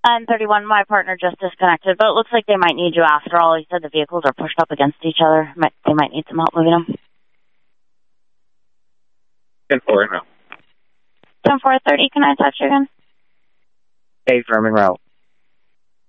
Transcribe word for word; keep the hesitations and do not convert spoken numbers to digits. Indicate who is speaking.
Speaker 1: nine thirty-one, my partner just disconnected, but it looks like they might need you after all. He said the vehicles are pushed up against each other. Might, they might need some help moving them.
Speaker 2: ten four, no.
Speaker 1: ten four thirty, can I touch you again?
Speaker 2: Hey, Furman Route.